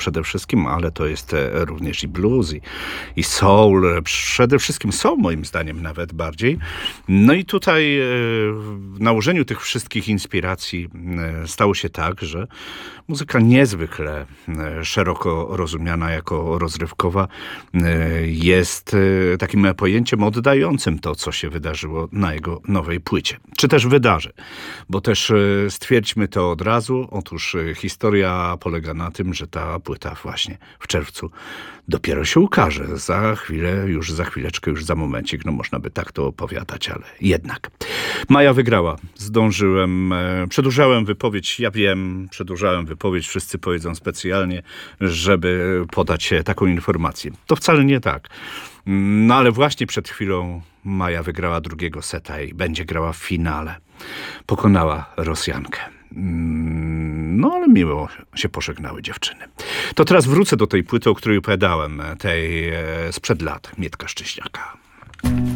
przede wszystkim, ale to jest również i blues, i soul. Przede wszystkim soul, moim zdaniem, nawet bardziej. No i tutaj w nałożeniu tych wszystkich inspiracji stało się tak, że muzyka niezwykle szeroko rozumiana jako rozrywkowa jest takim pojęciem oddającym to, co się wydarzyło na jego nowej płycie. Czy też wydarzy. Bo też stwierdźmy to od razu. Otóż historia polega na tym, że ta płyta właśnie w czerwcu dopiero się ukaże. Za chwilę, już za chwileczkę, już za momencik. No można by tak to opowiadać, ale jednak. Maja wygrała. Zdążyłem. Przedłużałem wypowiedź. Ja wiem, przedłużałem wypowiedź. Wszyscy powiedzą specjalnie, żeby podać taką informację. To wcale nie tak. No ale właśnie przed chwilą Maja wygrała drugiego seta i będzie grała w finale. Pokonała Rosjankę. No ale miło się pożegnały dziewczyny. To teraz wrócę do tej płyty, o której opowiadałem, tej sprzed lat, Mietka Szcześniaka.